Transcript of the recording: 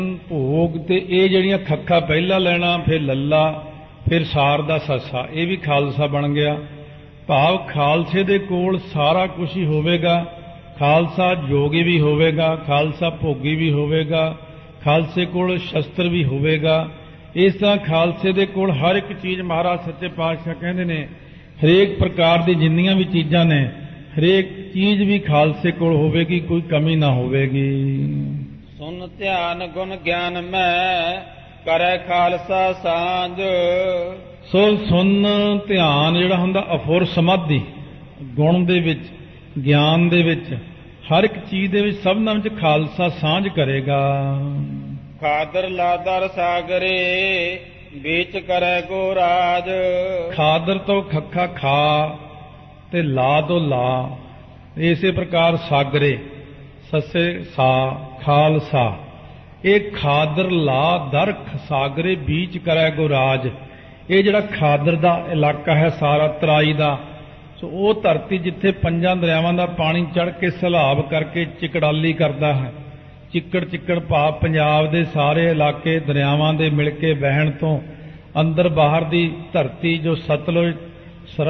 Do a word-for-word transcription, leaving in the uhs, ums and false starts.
ਭੋਗ ਤੇ ਇਹ ਜਿਹੜੀਆਂ ਖੱਖਾ ਪਹਿਲਾ ਲੈਣਾ, ਫਿਰ ਲੱਲਾ, ਫਿਰ ਸਾਰ ਦਾ ਸੱਸਾ, ਇਹ ਵੀ ਖਾਲਸਾ ਬਣ ਗਿਆ। ਭਾਵ ਖਾਲਸੇ ਦੇ ਕੋਲ ਸਾਰਾ ਕੁਝ ਹੀ ਹੋਵੇਗਾ। ਖਾਲਸਾ ਜੋਗੀ ਵੀ ਹੋਵੇਗਾ, ਖਾਲਸਾ ਭੋਗੀ ਵੀ ਹੋਵੇਗਾ, ਖਾਲਸੇ ਕੋਲ ਸ਼ਸਤਰ ਵੀ ਹੋਵੇਗਾ। ਇਸ ਤਰ੍ਹਾਂ ਖਾਲਸੇ ਦੇ ਕੋਲ ਹਰ ਇੱਕ ਚੀਜ਼, ਮਹਾਰਾਜ ਸੱਚੇ ਪਾਤਸ਼ਾਹ ਕਹਿੰਦੇ ਨੇ ਹਰੇਕ ਪ੍ਰਕਾਰ ਦੀ ਜਿੰਨੀਆਂ ਵੀ ਚੀਜ਼ਾਂ ਨੇ, ਹਰੇਕ ਚੀਜ਼ ਵੀ ਖਾਲਸੇ ਕੋਲ ਹੋਵੇਗੀ, ਕੋਈ ਕਮੀ ਨਾ ਹੋਵੇਗੀ। ਸੁਨ ਧਿਆਨ ਗੁਣ ਗਿਆਨ ਮੈਂ ਕਰੈ ਖਾਲਸਾ ਸਾਂਝ। ਸੋ ਸੁਨ ਧਿਆਨ ਜਿਹੜਾ ਹੁੰਦਾ ਅਫੁਰ ਸਮਾਧੀ, ਗੁਣ ਦੇ ਵਿੱਚ, ਗਿਆਨ ਦੇ ਵਿੱਚ, ਹਰ ਇੱਕ ਚੀਜ਼ ਦੇ ਵਿੱਚ, ਸਭਨਾਂ ਵਿੱਚ ਖਾਲਸਾ ਸਾਂਝ ਕਰੇਗਾ। ਖਾਦਰ ਲਾਦਰ ਸਾਗਰੇ ਵਿੱਚ ਕਰੈ ਕੋ ਰਾਜ। ਖਾਦਰ ਤੋਂ ਖੱਖਾ ਖਾ ਤੇ ਲਾ ਤੋਂ ਲਾ, ਇਸੇ ਪ੍ਰਕਾਰ ਸਾਗਰੇ ਸੱਸੇ ਸਾ ਖਾਲਸਾ। ਇਹ ਖਾਦਰ ਲਾ ਦਰ ਸਾਗਰੇ ਬੀਚ ਕਰੈ ਕੋ ਰਾਜ। ਇਹ ਜਿਹੜਾ ਖਾਦਰ ਦਾ ਇਲਾਕਾ ਹੈ ਸਾਰਾ ਤਰਾਈ ਦਾ, ਸੋ ਉਹ ਧਰਤੀ ਜਿੱਥੇ ਪੰਜਾਂ ਦਰਿਆਵਾਂ ਦਾ ਪਾਣੀ ਚੜ੍ਹ ਕੇ ਸੈਲਾਬ ਕਰਕੇ ਚਿਕੜਾਲੀ ਕਰਦਾ ਹੈ। ਚਿੱਕੜ ਚਿੱਕੜ ਭਾਵ ਪੰਜਾਬ ਦੇ ਸਾਰੇ ਇਲਾਕੇ ਦਰਿਆਵਾਂ ਦੇ ਮਿਲ ਕੇ ਵਹਿਣ ਤੋਂ ਅੰਦਰ ਬਾਹਰ ਦੀ ਧਰਤੀ ਜੋ ਸਤਲੁਜ